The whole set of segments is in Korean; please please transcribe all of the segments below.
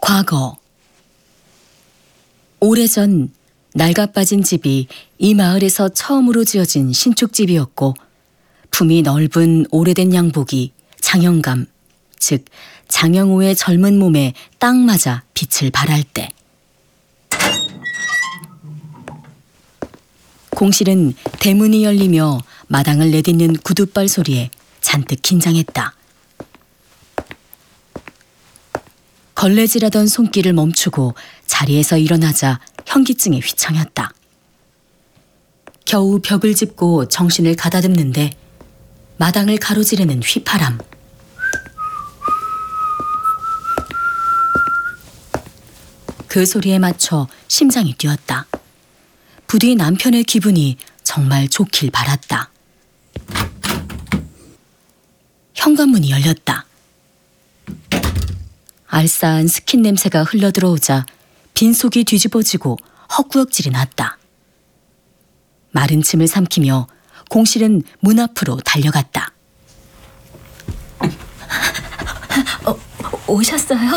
과거. 오래전 낡아빠진 집이 이 마을에서 처음으로 지어진 신축집이었고 품이 넓은 오래된 양복이 장영감, 즉 장영호의 젊은 몸에 딱 맞아 빛을 발할 때 공실은 대문이 열리며 마당을 내딛는 구둣발 소리에 잔뜩 긴장했다. 걸레질하던 손길을 멈추고 자리에서 일어나자 현기증에 휘청였다. 겨우 벽을 짚고 정신을 가다듬는데 마당을 가로지르는 휘파람. 그 소리에 맞춰 심장이 뛰었다. 부디 남편의 기분이 정말 좋길 바랐다. 현관문이 열렸다. 알싸한 스킨 냄새가 흘러들어오자 빈속이 뒤집어지고 헛구역질이 났다. 마른 침을 삼키며 공실은 문 앞으로 달려갔다. 오셨어요?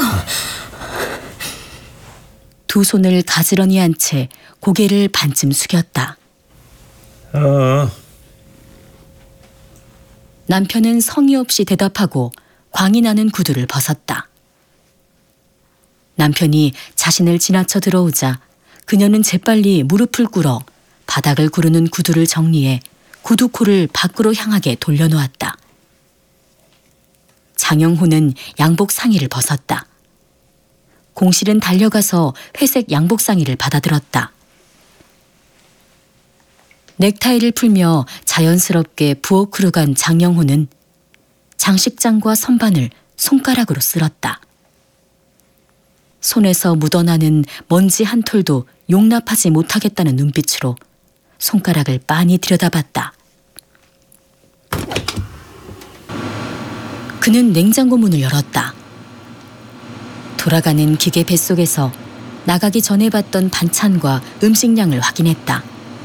두 손을 가지런히 한 채 고개를 반쯤 숙였다. 남편은 성의 없이 대답하고 광이 나는 구두를 벗었다. 남편이 자신을 지나쳐 들어오자 그녀는 재빨리 무릎을 꿇어 바닥을 구르는 구두를 정리해 구두코를 밖으로 향하게 돌려놓았다. 장영호는 양복 상의를 벗었다. 공실은 달려가서 회색 양복 상의를 받아들었다. 넥타이를 풀며 자연스럽게 부엌으로 간 장영호는 장식장과 선반을 손가락으로 쓸었다. 손에서 묻어나는 먼지 한 톨도 용납하지 못하겠다는 눈빛으로 손가락을 빤히 들여다봤다. 그는 냉장고 문을 열었다. 돌아가는 기계 뱃속에서 나가기 전에 봤던 반찬과 음식량을 확인했다.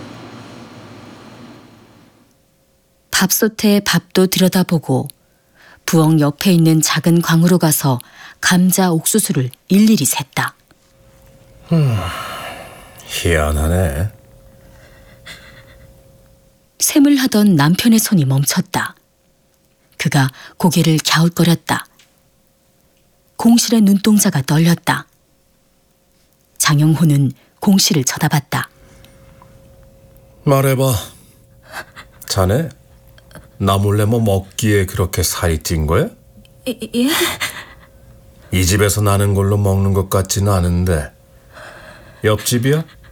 밥솥에 밥도 들여다보고 부엌 옆에 있는 작은 광으로 가서 감자 옥수수를 일일이 셌다. 희한하네. 셈을 하던 남편의 손이 멈췄다. 그가 고개를 갸웃거렸다. 공실의 눈동자가 떨렸다. 장영호는 공실을 쳐다봤다. 말해봐. 자네 나 몰래 뭐 먹기에 그렇게 살이 찐 거야? 예? 이 집에서 나는 걸로 먹는 것 같지는 않은데 옆집이야?